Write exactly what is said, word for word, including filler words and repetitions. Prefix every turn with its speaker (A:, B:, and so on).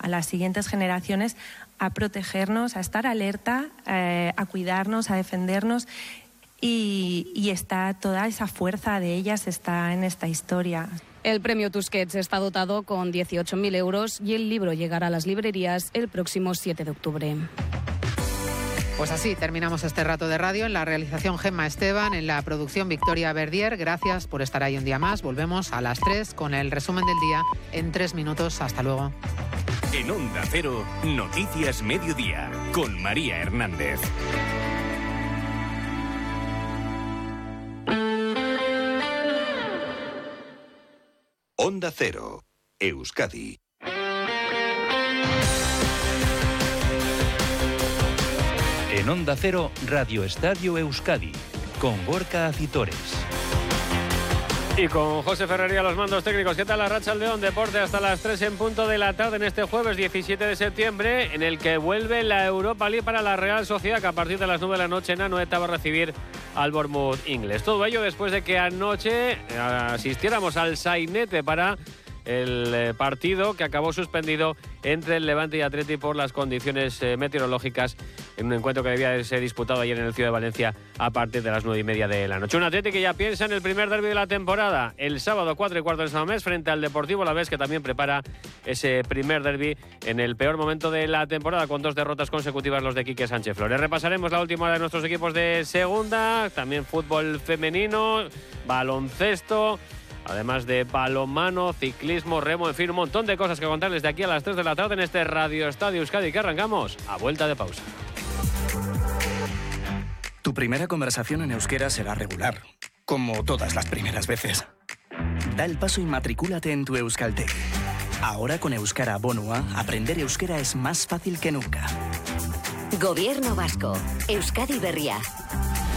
A: a las siguientes generaciones a protegernos, a estar alerta, eh, a cuidarnos, a defendernos. Y, y está toda esa fuerza de ellas está en esta historia.
B: El premio Tusquets está dotado con dieciocho mil euros y el libro llegará a las librerías el próximo siete de octubre.
C: Pues así terminamos este rato de radio. En la realización Gemma Esteban, en la producción Victoria Verdier. Gracias por estar ahí un día más. Volvemos a las tres con el resumen del día en tres minutos. Hasta luego.
D: En Onda Cero, Noticias Mediodía, con María Hernández. Onda Cero, Euskadi.
E: En Onda Cero, Radio Estadio Euskadi, con Gorka Acitores.
F: Y con José Ferrería a los mandos técnicos. ¿Qué tal? Arratsaldeón Deporte hasta las tres en punto de la tarde en este jueves diecisiete de septiembre, en el que vuelve la Europa League para la Real Sociedad, que a partir de las nueve de la noche en Anoeta va a recibir al Bournemouth inglés. Todo ello después de que anoche asistiéramos al sainete para el partido que acabó suspendido entre el Levante y Atleti por las condiciones meteorológicas en un encuentro que debía ser disputado ayer en el Ciudad de Valencia a partir de las nueve y media de la noche. Un Atleti que ya piensa en el primer derbi de la temporada, el sábado cuatro y cuarto de Samamés frente al Deportivo Alavés, que también prepara ese primer derbi en el peor momento de la temporada, con dos derrotas consecutivas los de Quique Sánchez Flores. Repasaremos la última hora de nuestros equipos de segunda, también fútbol femenino, baloncesto, además de balonmano, ciclismo, remo, en fin, un montón de cosas que contarles de aquí a las tres de la tarde en este Radio Estadio Euskadi, que arrancamos a vuelta de pausa.
G: Tu primera conversación en euskera será regular, como todas las primeras veces. Da el paso y matricúlate en tu Euskaltec. Ahora con Euskara Bonua, aprender euskera es más fácil que nunca.
H: Gobierno vasco. Euskadi Berria.